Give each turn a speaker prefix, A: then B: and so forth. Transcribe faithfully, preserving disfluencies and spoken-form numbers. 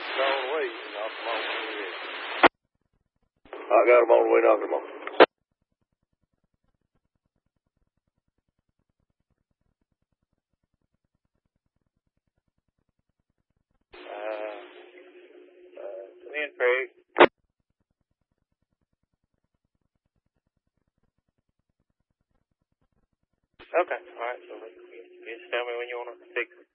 A: on the way. Knock them off. I got them on the way, knock them off. Uh, uh, come in, Craig. Okay, all right. So you just tell me when you want to fix it.